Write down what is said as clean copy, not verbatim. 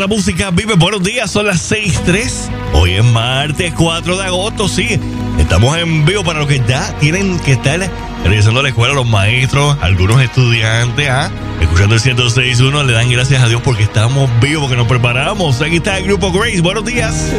la música vive. Buenos días, son las 6:03. Hoy es martes 4 de agosto, sí. Estamos en vivo para los que ya tienen que estar regresando a la escuela, los maestros, algunos estudiantes, escuchando el 106.1. Le dan gracias a Dios porque estamos vivos, porque nos preparamos. Aquí está el grupo Grace. Buenos días.